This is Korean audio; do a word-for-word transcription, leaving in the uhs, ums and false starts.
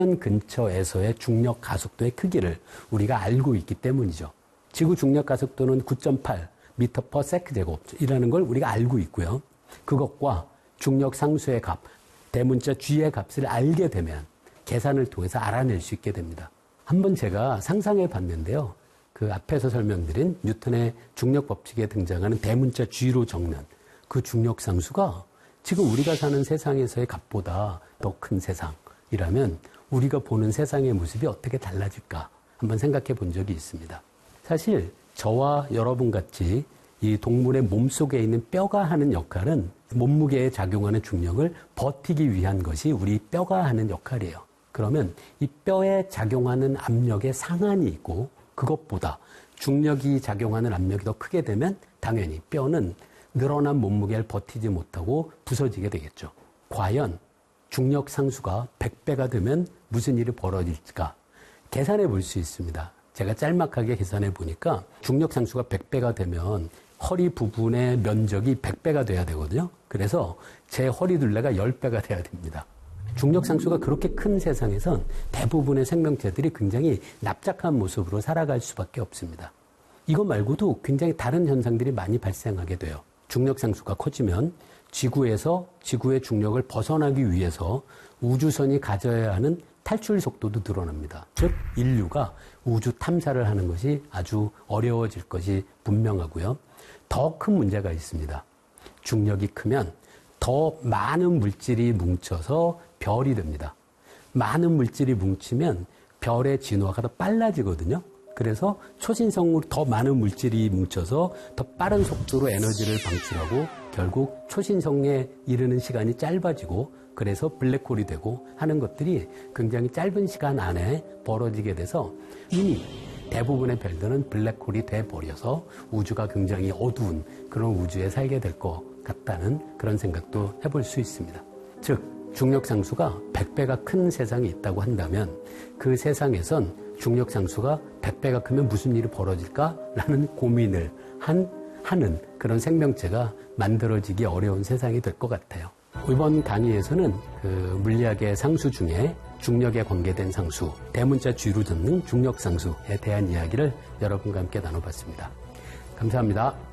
근처에서의 중력 가속도의 크기를 우리가 알고 있기 때문이죠. 지구 중력 가속도는 구 점 팔 미터 퍼 세컨드 제곱이라는 걸 우리가 알고 있고요. 그것과 중력 상수의 값, 대문자 G의 값을 알게 되면 계산을 통해서 알아낼 수 있게 됩니다. 한번 제가 상상해 봤는데요. 그 앞에서 설명드린 뉴턴의 중력 법칙에 등장하는 대문자 G로 적는 그 중력 상수가 지금 우리가 사는 세상에서의 값보다 더 큰 세상이라면 우리가 보는 세상의 모습이 어떻게 달라질까 한번 생각해 본 적이 있습니다. 사실 저와 여러분 같이 이 동물의 몸속에 있는 뼈가 하는 역할은 몸무게에 작용하는 중력을 버티기 위한 것이 우리 뼈가 하는 역할이에요. 그러면 이 뼈에 작용하는 압력의 상한이 있고 그것보다 중력이 작용하는 압력이 더 크게 되면 당연히 뼈는 늘어난 몸무게를 버티지 못하고 부서지게 되겠죠. 과연 중력 상수가 백 배가 되면 무슨 일이 벌어질까 계산해 볼 수 있습니다. 제가 짤막하게 계산해 보니까 중력 상수가 백 배가 되면 허리 부분의 면적이 백 배가 돼야 되거든요. 그래서 제 허리 둘레가 십 배가 돼야 됩니다. 중력 상수가 그렇게 큰 세상에선 대부분의 생명체들이 굉장히 납작한 모습으로 살아갈 수밖에 없습니다. 이것 말고도 굉장히 다른 현상들이 많이 발생하게 돼요. 중력 상수가 커지면 지구에서 지구의 중력을 벗어나기 위해서 우주선이 가져야 하는 탈출 속도도 늘어납니다. 즉 인류가 우주 탐사를 하는 것이 아주 어려워질 것이 분명하고요. 더 큰 문제가 있습니다. 중력이 크면 더 많은 물질이 뭉쳐서 별이 됩니다. 많은 물질이 뭉치면 별의 진화가 더 빨라지거든요. 그래서 초신성으로 더 많은 물질이 뭉쳐서 더 빠른 속도로 에너지를 방출하고 결국 초신성에 이르는 시간이 짧아지고 그래서 블랙홀이 되고 하는 것들이 굉장히 짧은 시간 안에 벌어지게 돼서 이미 대부분의 별들은 블랙홀이 돼버려서 우주가 굉장히 어두운 그런 우주에 살게 될 것 같다는 그런 생각도 해볼 수 있습니다. 즉 중력 상수가 백 배가 큰 세상이 있다고 한다면 그 세상에선 중력 상수가 백 배가 크면 무슨 일이 벌어질까라는 고민을 한, 하는 그런 생명체가 만들어지기 어려운 세상이 될 것 같아요. 이번 강의에서는 그 물리학의 상수 중에 중력에 관계된 상수, 대문자 G로 적는 중력 상수에 대한 이야기를 여러분과 함께 나눠봤습니다. 감사합니다.